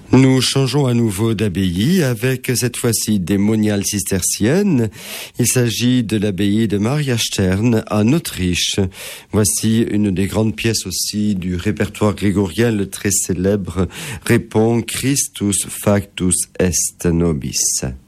Nous changeons à nouveau d'abbaye avec cette fois-ci des moniales cisterciennes. Il s'agit de l'abbaye de Mariastern en Autriche. Voici une des grandes pièces aussi du répertoire grégorien, le très célèbre Repon Christus factus est nobis.